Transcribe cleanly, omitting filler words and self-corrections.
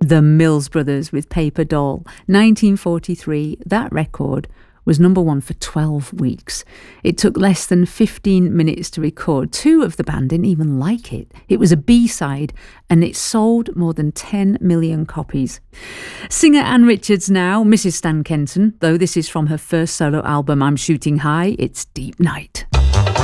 The Mills Brothers with Paper Doll, 1943. That record was number one for 12 weeks. It took less than 15 minutes to record. Two of the band didn't even like it. It was a B-side and it sold more than 10 million copies. Singer Ann Richards now, Mrs. Stan Kenton, though this is from her first solo album, I'm Shooting High, it's Deep Night.